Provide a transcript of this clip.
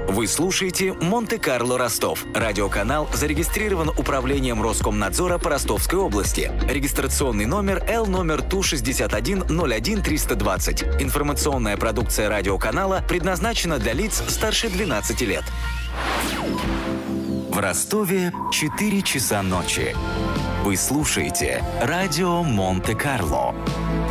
Вы слушаете «Монте-Карло Ростов». Радиоканал зарегистрирован Управлением Роскомнадзора по Ростовской области. Регистрационный номер Л номер Ту-61-01-320. Информационная продукция радиоканала предназначена для лиц старше 12 лет. В Ростове 4 часа ночи. Вы слушаете радио Монте-Карло.